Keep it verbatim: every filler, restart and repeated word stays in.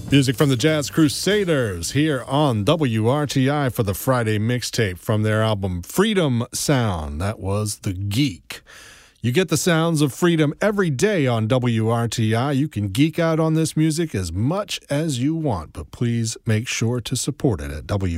Music from the Jazz Crusaders here on W R T I for the Friday mixtape from their album Freedom Sound. That was The Geek. You get the sounds of freedom every day on W R T I. You can geek out on this music as much as you want, but please make sure to support it at W R T I.